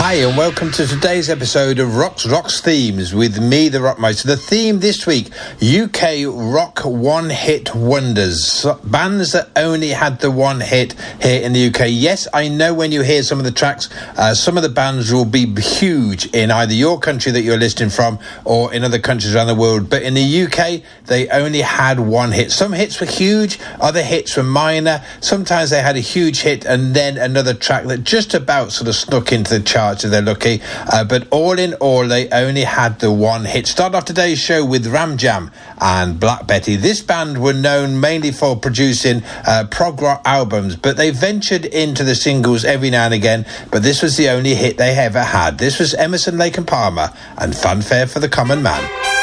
Hi and welcome to today's episode of Rocks Themes with me, the Rockmeister. The theme this week, UK rock one-hit wonders. Bands that only had the one hit here in the UK. Yes, I know when you hear some of the tracks, some of the bands will be huge in either your country that you're listening from or in other countries around the world. But in the UK, they only had one hit. Some hits were huge, other hits were minor. Sometimes they had a huge hit and then another track that just about sort of snuck into the charts if they're lucky, but all in all they only had the one hit. Start off today's show with Ram Jam and Black Betty. This band were known mainly for producing prog rock albums, but they ventured into the singles every now and again, but this was the only hit they ever had. This was Emerson, Lake and Palmer and Funfair for the Common Man.